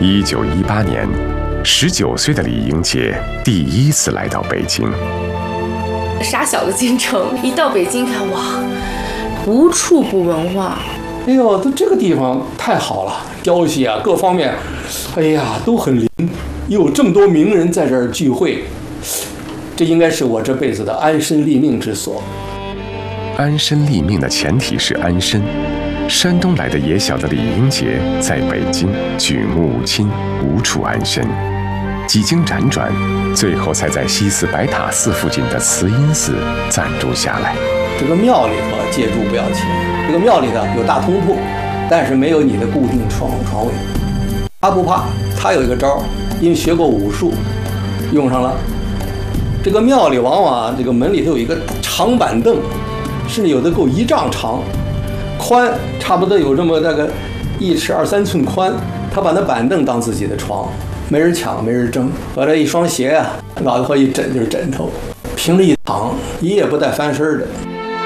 1918年，19岁的李英杰第一次来到北京。 傻小子进城，一到北京看，哇，无处不文化。 哎呦，这个地方太好了，消息啊，各方面，哎呀，都很灵，又有这么多名人在这儿聚会，这应该是我这辈子的安身立命之所。 安身立命的前提是安身。山东来的野小的李英杰在北京举目无亲，无处安身，几经辗转，最后才在西寺白塔寺附近的慈音寺暂住下来。 这个庙里头借住不要钱，这个庙里头有大通铺，但是没有你的固定床位。他不怕，他有一个招，因为学过武术，用上了。这个庙里往往这个门里头有一个长板凳，甚至有的够1丈长，宽差不多有这么大概1尺2、3寸宽。他把那板凳当自己的床，没人抢，没人争。把这一双鞋啊，老子后一枕就是枕头，平着一躺，一夜不带翻身的。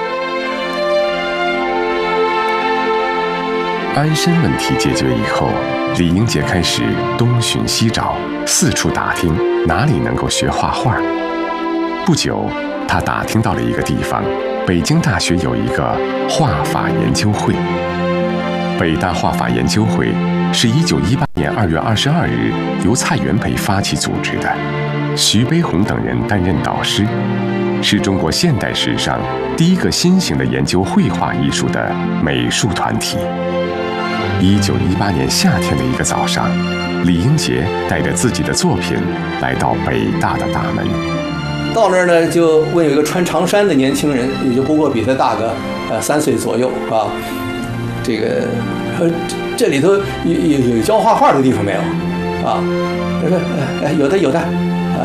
安身问题解决以后，李英杰开始东寻西找，四处打听哪里能够学画画。不久，他打听到了一个地方，北京大学有一个画法研究会。北大画法研究会是1918年2月22日由蔡元培发起组织的，徐悲鸿等人担任导师，是中国现代史上第一个新型的研究绘画艺术的美术团体。1918年夏天的一个早上，李英杰带着自己的作品来到北大的大门。 到那儿呢，就问有一个穿长衫的年轻人，也就不过比他大个3岁左右啊。这个这里头有教画画的地方没有啊？有的啊。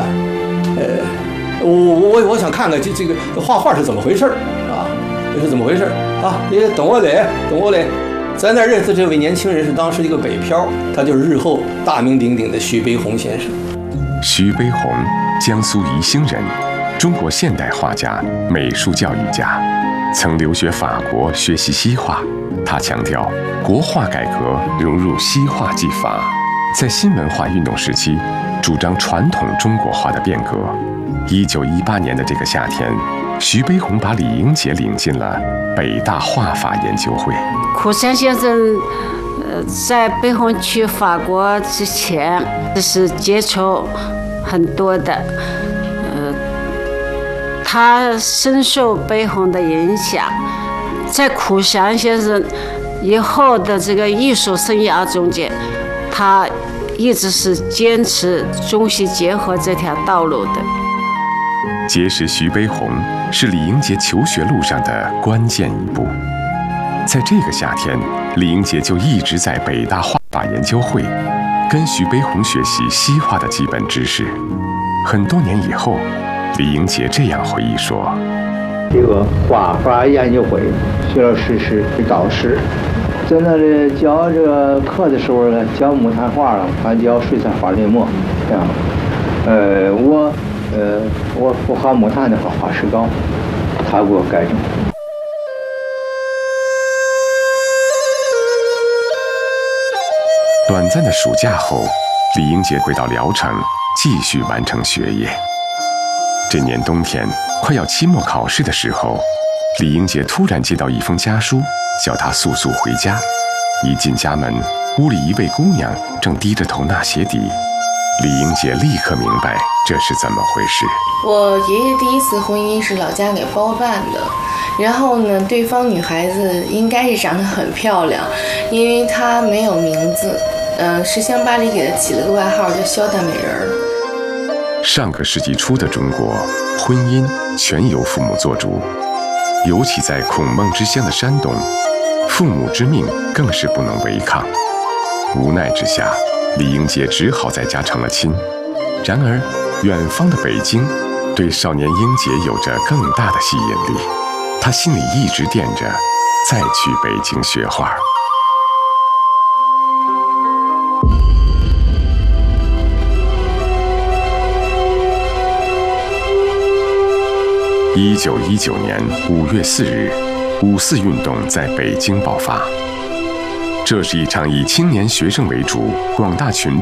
我想看看这个画画是怎么回事啊？这是怎么回事啊？你等我来。在那儿认识这位年轻人是当时一个北漂，他就是日后大名鼎鼎的徐悲鸿先生。 徐悲鸿，江苏宜兴人，中国现代画家、美术教育家，曾留学法国学习西画。他强调国画改革融入西画技法，在新文化运动时期主张传统中国画的变革。1918年的这个夏天，徐悲鸿把李英杰领进了北大画法研究会。 苦山先生，在悲鸿去法国之前，是接触很多的，他深受悲鸿的影响，在苦山先生以后的这个艺术生涯中间，他一直是坚持中西结合这条道路的。 结识徐悲鸿是李英杰求学路上的关键一步。在这个夏天，李英杰就一直在北大画法研究会跟徐悲鸿学习西画的基本知识。很多年以后，李英杰这样回忆说： 这个画法研究会，徐老师是导师，在那里教这个课的时候呢，教木炭画了，还教水彩画临摹，这样。我不画木炭的话，画石膏，他给我改正。 短暂的暑假后，李英杰回到聊城，继续完成学业。这年冬天，快要期末考试的时候，李英杰突然接到一封家书，叫他速速回家。一进家门，屋里一位姑娘正低着头纳鞋底。李英杰立刻明白这是怎么回事。 我爷爷第一次婚姻是老家给包办的，然后呢，对方女孩子应该是长得很漂亮，因为她没有名字，十乡八里给她起了个外号叫肖大美人儿。 上个世纪初的中国，婚姻全由父母做主，尤其在孔孟之乡的山东，父母之命更是不能违抗。无奈之下，李英杰只好在家成了亲。然而，远方的北京对少年英杰有着更大的吸引力，他心里一直惦着再去北京学画。1919年5月4日，5·4运动在北京爆发。这是一场以青年学生为主、广大群众